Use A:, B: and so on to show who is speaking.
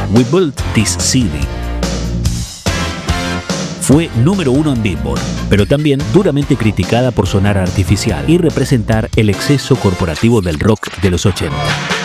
A: We Built This City. Fue número 1 en Billboard, pero también duramente criticada por sonar artificial y representar el exceso corporativo del rock de los 80.